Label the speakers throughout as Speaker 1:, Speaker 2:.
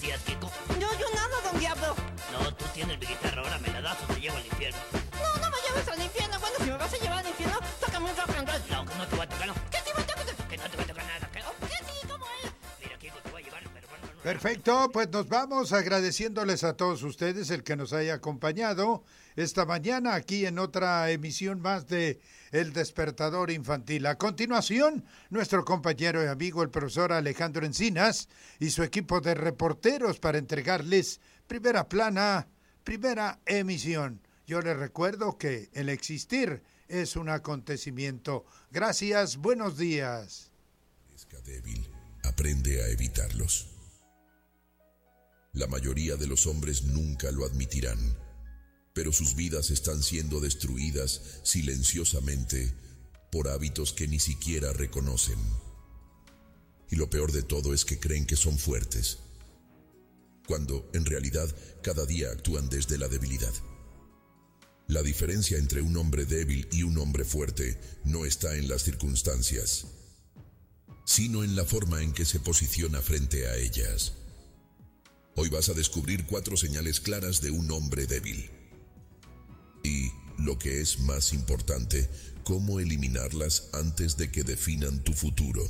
Speaker 1: ¿Tías, Kiko?
Speaker 2: Yo nada, don Diablo.
Speaker 1: No, tú tienes mi guitarra, ahora me la das o te llevo al infierno.
Speaker 2: No me lleves al infierno. Bueno, si me vas a llevar al infierno, tócame un rock and roll.
Speaker 1: No, que no te va a tocar, no.
Speaker 2: ¿Qué te va a tocar?
Speaker 1: Que no te va a tocar nada.
Speaker 2: ¿Qué sí? ¿Cómo es?
Speaker 1: Mira, Kiko, te voy a llevar, pero bueno, no.
Speaker 3: Perfecto, pues nos vamos agradeciéndoles a todos ustedes el que nos haya acompañado esta mañana aquí en otra emisión más de El Despertador Infantil. A continuación, nuestro compañero y amigo el profesor Alejandro Encinas y su equipo de reporteros para entregarles Primera Plana, primera emisión. Yo les recuerdo que el existir es un acontecimiento. Gracias, buenos días.
Speaker 4: Débil, aprende a evitarlos. La mayoría de los hombres nunca lo admitirán, pero sus vidas están siendo destruidas silenciosamente por hábitos que ni siquiera reconocen. Y lo peor de todo es que creen que son fuertes, cuando en realidad cada día actúan desde la debilidad. La diferencia entre un hombre débil y un hombre fuerte no está en las circunstancias, sino en la forma en que se posiciona frente a ellas. Hoy vas a descubrir 4 señales claras de un hombre débil. Y, lo que es más importante, cómo eliminarlas antes de que definan tu futuro.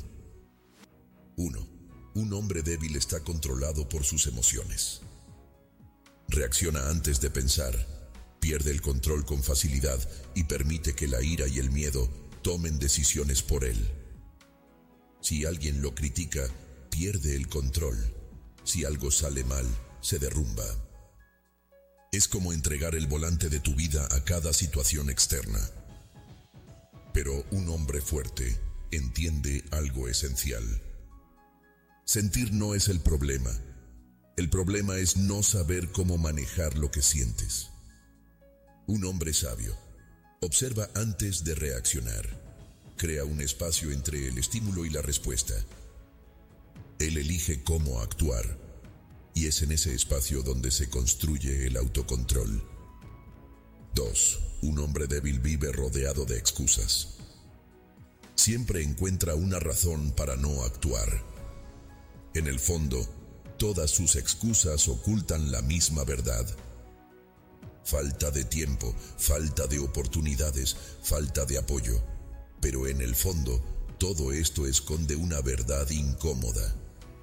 Speaker 4: 1. Un hombre débil está controlado por sus emociones. Reacciona antes de pensar, pierde el control con facilidad y permite que la ira y el miedo tomen decisiones por él. Si alguien lo critica, pierde el control. Si algo sale mal, se derrumba. Es como entregar el volante de tu vida a cada situación externa. Pero un hombre fuerte entiende algo esencial. Sentir no es el problema. El problema es no saber cómo manejar lo que sientes. Un hombre sabio observa antes de reaccionar. Crea un espacio entre el estímulo y la respuesta. Él elige cómo actuar, y es en ese espacio donde se construye el autocontrol. 2. Un hombre débil vive rodeado de excusas. Siempre encuentra una razón para no actuar. En el fondo, todas sus excusas ocultan la misma verdad. Falta de tiempo, falta de oportunidades, falta de apoyo. Pero en el fondo, todo esto esconde una verdad incómoda.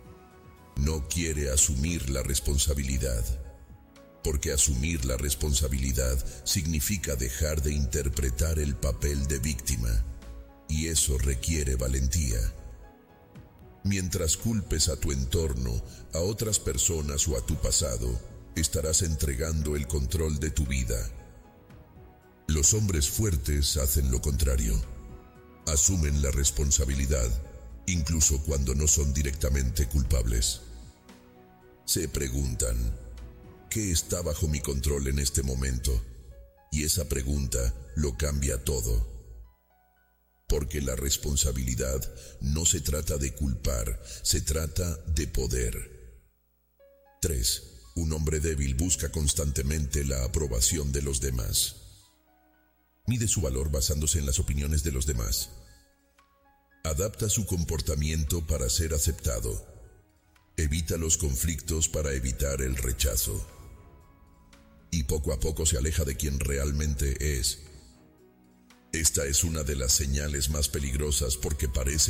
Speaker 4: No quiere asumir la responsabilidad, porque asumir la responsabilidad significa dejar de interpretar el papel de víctima, y eso requiere valentía. Mientras culpes a tu entorno, a otras personas o a tu pasado, estarás entregando el control de tu vida. Los hombres fuertes hacen lo contrario. Asumen la responsabilidad, incluso cuando no son directamente culpables. Se preguntan, ¿qué está bajo mi control en este momento? Y esa pregunta lo cambia todo. Porque la responsabilidad no se trata de culpar, se trata de poder. 3. Un hombre débil busca constantemente la aprobación de los demás. Mide su valor basándose en las opiniones de los demás. Adapta su comportamiento para ser aceptado. Evita los conflictos para evitar el rechazo. Y poco a poco se aleja de quien realmente es. Esta es una de las señales más peligrosas porque parece